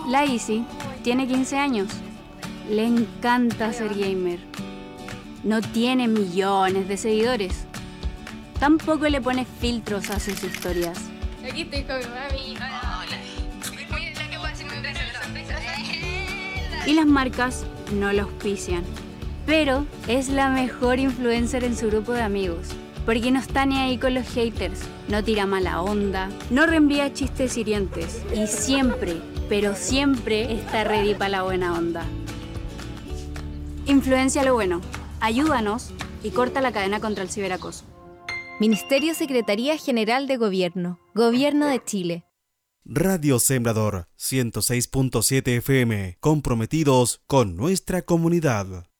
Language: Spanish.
La Isi tiene 15 años. Le encanta ser gamer. No tiene millones de seguidores. Tampoco le pone filtros a sus historias. Aquí estoy con mi mami. Hola. Mira lo que puedo decir, me la sorpresa. Y las marcas no la auspician. Pero es la mejor influencer en su grupo de amigos. Porque no está ni ahí con los haters. No tira mala onda. No reenvía chistes hirientes. Y siempre, pero siempre está ready para la buena onda. Influencia lo bueno. Ayúdanos y corta la cadena contra el ciberacoso. Ministerio Secretaría General de Gobierno. Gobierno de Chile. Radio Sembrador 106.7 FM. Comprometidos con nuestra comunidad.